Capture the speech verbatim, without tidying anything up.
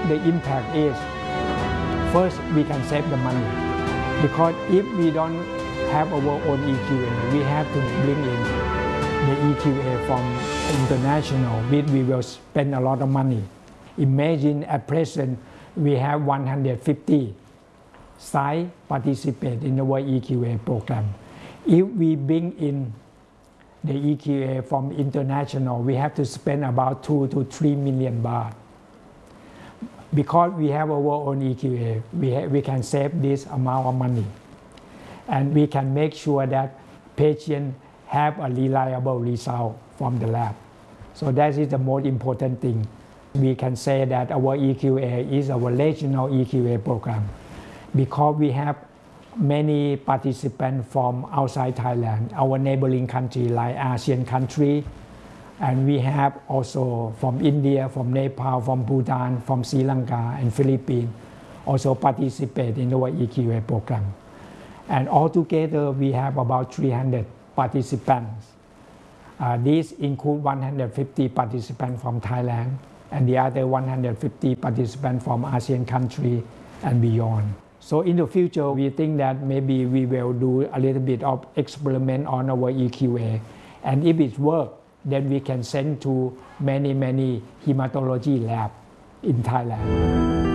the impact is, first, we can save the money. Because if we don't have our own E Q A, we have to bring in the E Q A from international, which we will spend a lot of money. Imagine at present, we have one hundred fifty sites participate in our E Q A program. If we bring in the E Q A from international, we have to spend about two to three million baht. Because we have our own E Q A, we, we can save this amount of money. And we can make sure that patients have a reliable result from the lab. So that is the most important thing. We can say that our E Q A is our regional E Q A program. Because we have many participants from outside Thailand, our neighboring country like ASEAN country, and we have also from India, from Nepal, from Bhutan, from Sri Lanka and Philippines also participate in our E Q A program. And altogether we have about three hundred participants. Uh, these include one hundred fifty participants from Thailand and the other one hundred fifty participants from ASEAN country and beyond. So in the future, we think that maybe we will do a little bit of experiment on our E Q A. And if it works, then we can send to many, many hematology labs in Thailand.